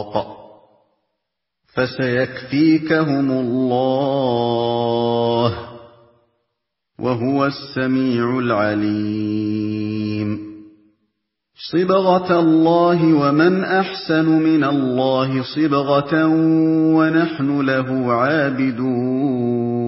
الْإِنفَاقِ فَسَيَكْفِيكَهُمُ اللَّهُ ۚ وَهُوَ السَّمِيعُ الْعَلِيمُ صِبْغَةَ اللَّهِ وَمَنْ أَحْسَنُ مِنَ اللَّهِ صِبْغَةً وَنَحْنُ لَهُ عَابِدُونَ